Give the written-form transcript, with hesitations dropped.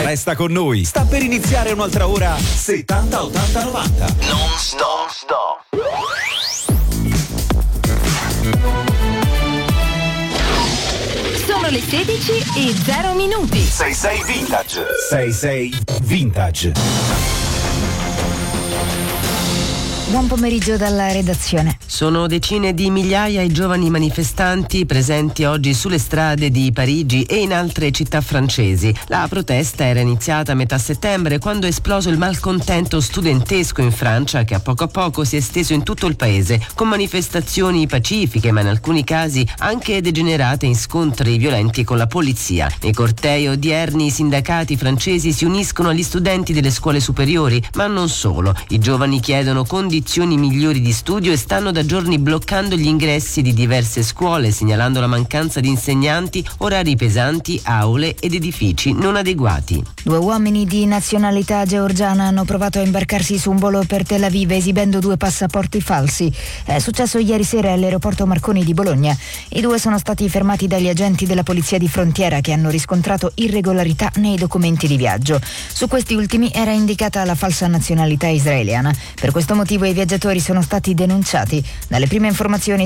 Resta con noi. Sta per iniziare un'altra ora 70 80 90. Non stop. Sono le 16:00. 66 Vintage. 66 Vintage. Buon pomeriggio dalla redazione. Sono decine di migliaia i giovani manifestanti presenti oggi sulle strade di Parigi e in altre città francesi. La protesta era iniziata a metà settembre, quando è esploso il malcontento studentesco in Francia, che a poco si è esteso in tutto il paese, con manifestazioni pacifiche ma in alcuni casi anche degenerate in scontri violenti con la polizia. Nei cortei odierni i sindacati francesi si uniscono agli studenti delle scuole superiori, ma non solo. I giovani chiedono condizioni migliori di studio e stanno da giorni bloccando gli ingressi di diverse scuole, segnalando la mancanza di insegnanti, orari pesanti, aule ed edifici non adeguati. 2 uomini di nazionalità georgiana hanno provato a imbarcarsi su un volo per Tel Aviv esibendo 2 passaporti falsi. È successo ieri sera all'aeroporto Marconi di Bologna. I 2 sono stati fermati dagli agenti della polizia di frontiera, che hanno riscontrato irregolarità nei documenti di viaggio. Su questi ultimi era indicata la falsa nazionalità israeliana. Per questo motivo i viaggiatori sono stati denunciati. Dalle prime informazioni